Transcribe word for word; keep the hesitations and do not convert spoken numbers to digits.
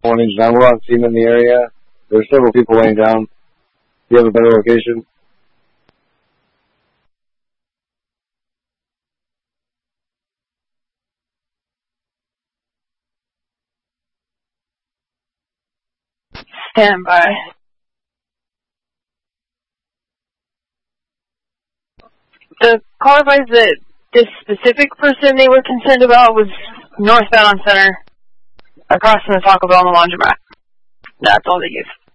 mornings. Now we're on scene in the area. There's several people laying down. Do you have a better location? Stand by. The callers that this specific person they were concerned about was northbound on Center, across from the Taco Bell and the laundromat. That's all they gave.